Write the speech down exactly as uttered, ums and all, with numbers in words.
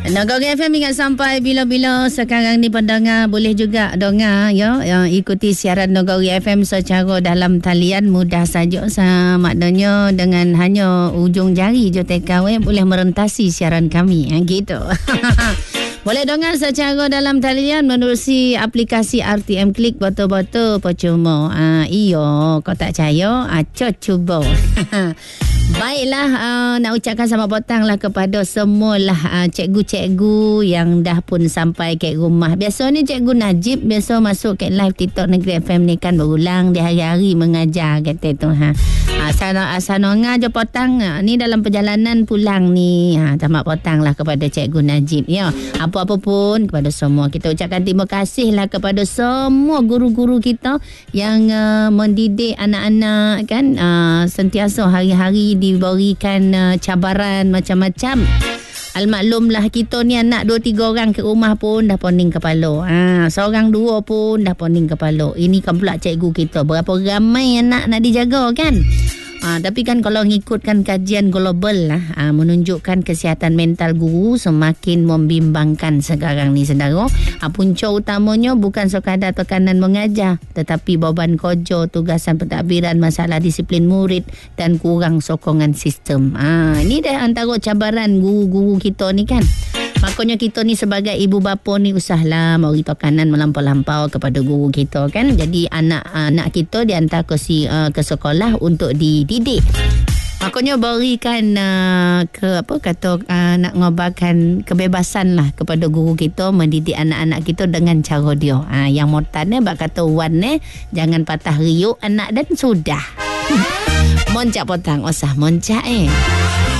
Nagori F M ingat sampai bila-bila sekarang ni pendengar boleh juga dengar ya, ya ikuti siaran Nagori F M secara dalam talian mudah saja. Maknanya dengan hanya ujung jari je tekau eh, boleh merentasi siaran kami eh, gitu. Boleh dengar secara dalam talian menerusi aplikasi R T M Klik betul-betul percuma. Ah, iyo, kau tak percaya? Ah, cuba. Baiklah, uh, nak ucapkan selamat petang lah kepada semualah uh, cikgu-cikgu yang dah pun sampai ke rumah. Biasa ni Cikgu Najib biasa masuk ke live TikTok Negeri F M ni kan berulang dia hari-hari mengajar kata tu ha. Asana asana ngajar petang uh, ni dalam perjalanan pulang ni. Ha, selamat petang lah kepada Cikgu Najib ya. Apa-apa pun kepada semua kita ucapkan terima kasih lah kepada semua guru-guru kita yang uh, mendidik anak-anak kan uh, sentiasa hari-hari diberikan uh, cabaran macam-macam. Almaklumlah kita ni anak dua tiga orang ke rumah pun dah poning kepala. Ha, seorang dua pun dah poning kepala. Ini kan pula cikgu kita. Berapa ramai anak nak dijaga kan? Ha, tapi kan kalau ngikutkan kajian global lah, ha, menunjukkan kesihatan mental guru semakin membimbangkan sekarang ni saudara. Ha, punca utamanya bukan sekadar tekanan mengajar, tetapi beban kerja, tugasan pentadbiran, masalah disiplin murid dan kurang sokongan sistem. Ha, ini dah antara cabaran guru-guru kita ni kan. Makanya kita ni sebagai ibu bapa ni usahlah beri tekanan melampau-lampau kepada guru kita kan. Jadi anak-anak kita dihantar ke si uh, ke sekolah untuk dididik. Makanya berikan uh, ke apa kata uh, nak ngobarkan kebebasan lah kepada guru kita mendidik anak-anak kita dengan cara dia. Ha, yang motan ni bak kata wan ni jangan patah riuk anak dan sudah. Moncak potang usah moncak eh.